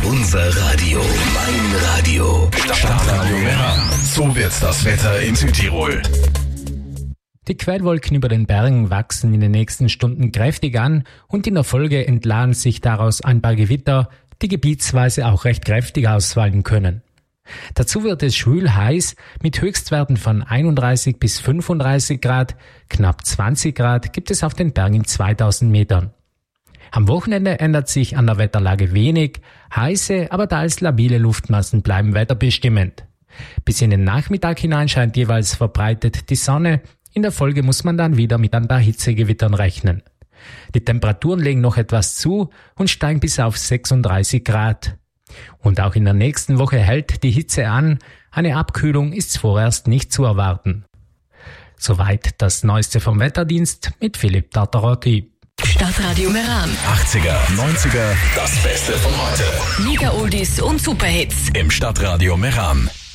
Unser Radio, mein Radio. Stadtradio Meran. So wird das Wetter in Südtirol. Die Quellwolken über den Bergen wachsen in den nächsten Stunden kräftig an und in der Folge entladen sich daraus ein paar Gewitter, die gebietsweise auch recht kräftig ausfallen können. Dazu wird es schwül heiß mit Höchstwerten von 31 bis 35 Grad, knapp 20 Grad gibt es auf den Bergen in 2000 Metern. Am Wochenende ändert sich an der Wetterlage wenig, heiße, aber teils labile Luftmassen bleiben wetterbestimmend. Bis in den Nachmittag hinein scheint jeweils verbreitet die Sonne, in der Folge muss man dann wieder mit ein paar Hitzegewittern rechnen. Die Temperaturen legen noch etwas zu und steigen bis auf 36 Grad. Und auch in der nächsten Woche hält die Hitze an, eine Abkühlung ist vorerst nicht zu erwarten. Soweit das Neueste vom Wetterdienst mit Philipp Tartarotti. Stadtradio Meran. 80er, 90er, das Beste von heute. Mega Oldies und Superhits. Im Stadtradio Meran.